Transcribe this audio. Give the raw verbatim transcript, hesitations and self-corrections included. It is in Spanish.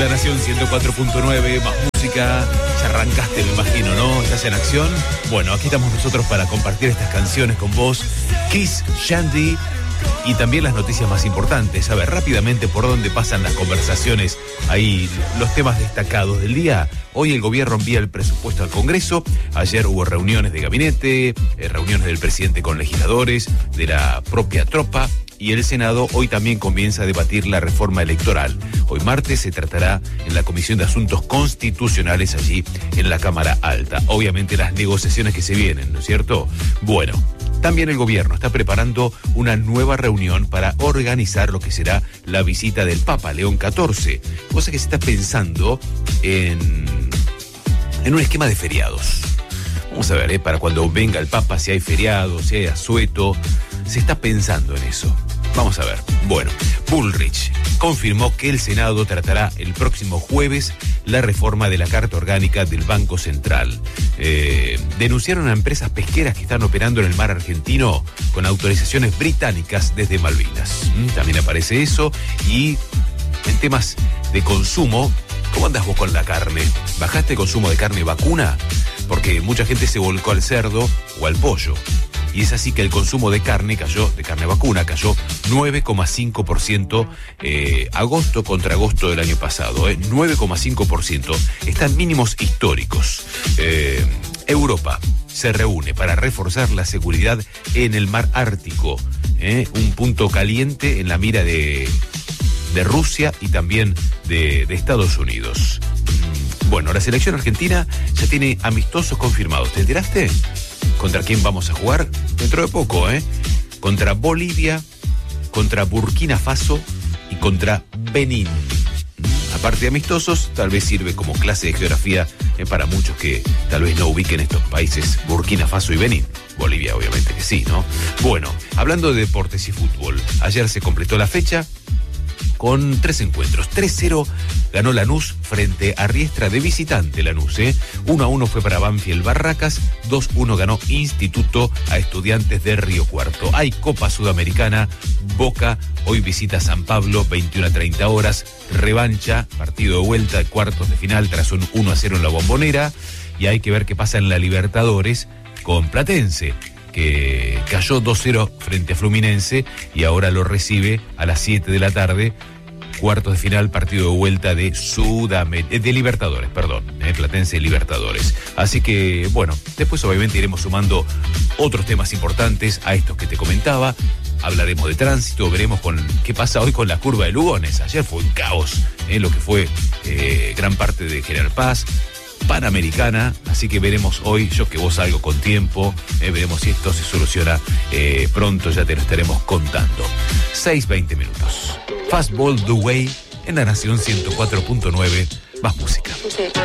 La Nación ciento cuatro punto nueve, más música. Ya arrancaste, me imagino, ¿no? ¿Estás en acción? Bueno, aquí estamos nosotros para compartir estas canciones con vos. Kiss, Shandy y también las noticias más importantes. A ver, rápidamente por dónde pasan las conversaciones, ahí los temas destacados del día. Hoy el gobierno envía el presupuesto al Congreso. Ayer hubo reuniones de gabinete, eh, reuniones del presidente con legisladores, de la propia tropa. Y el Senado hoy también comienza a debatir la reforma electoral. Hoy martes se tratará en la Comisión de Asuntos Constitucionales allí en la Cámara Alta. Obviamente las negociaciones que se vienen, ¿no es cierto? Bueno, también el gobierno está preparando una nueva reunión para organizar lo que será la visita del Papa León catorce. Cosa que se está pensando en, en un esquema de feriados. Vamos a ver, ¿eh? Para cuando venga el Papa, si hay feriados, si hay asueto, se está pensando en eso. Vamos a ver. Bueno, Bullrich confirmó que el Senado tratará el próximo jueves la reforma de la Carta Orgánica del Banco Central. Eh, denunciaron a empresas pesqueras que están operando en el mar argentino con autorizaciones británicas desde Malvinas. Mm, también aparece eso. Y en temas de consumo, ¿cómo andas vos con la carne? ¿Bajaste el consumo de carne vacuna? Porque mucha gente se volcó al cerdo o al pollo. Y es así que el consumo de carne cayó, de carne vacuna, cayó nueve coma cinco por ciento eh, agosto contra agosto del año pasado. Eh, nueve coma cinco por ciento. Están mínimos históricos. Eh, Europa se reúne para reforzar la seguridad en el mar Ártico. Eh, un punto caliente en la mira de, de Rusia y también de, de Estados Unidos. Bueno, la selección argentina ya tiene amistosos confirmados. ¿Te enteraste? ¿Contra quién vamos a jugar? Dentro de poco, ¿eh? Contra Bolivia, contra Burkina Faso y contra Benín. Aparte de amistosos, tal vez sirve como clase de geografía eh, para muchos que tal vez no ubiquen estos países, Burkina Faso y Benín. Bolivia, obviamente que sí, ¿no? Bueno, hablando de deportes y fútbol, ayer se completó la fecha con tres encuentros. tres cero ganó Lanús frente a Riestra de visitante Lanús. ¿eh? uno a uno fue para Banfield Barracas. dos uno ganó Instituto a Estudiantes de Río Cuarto. Hay Copa Sudamericana. Boca hoy visita San Pablo, veintiuna a treinta horas. Revancha, partido de vuelta de cuartos de final tras un uno a cero en la Bombonera. Y hay que ver qué pasa en la Libertadores con Platense, que cayó dos cero frente a Fluminense y ahora lo recibe a las siete de la tarde, cuartos de final, partido de vuelta de Sudamérica, de Libertadores, perdón, eh, Platense Libertadores. Así que, bueno, después obviamente iremos sumando otros temas importantes a estos que te comentaba. Hablaremos de tránsito, veremos con qué pasa hoy con la curva de Lugones. Ayer fue un caos, eh, lo que fue eh, gran parte de General Paz, Panamericana, así que veremos hoy, yo que vos salgo con tiempo, eh, veremos si esto se soluciona eh, pronto, ya te lo estaremos contando. seis veinte minutos. Fastball The Way en La Nación ciento cuatro punto nueve, más música.